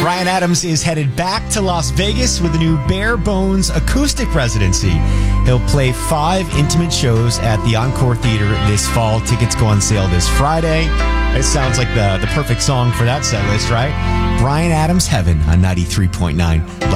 Bryan Adams is headed back to Las Vegas with a new Bare Bones acoustic residency. He'll play 5 intimate shows at the Encore Theater this fall. Tickets go on sale this Friday. It sounds like the perfect song for that set list, right? Bryan Adams Heaven on 93.9.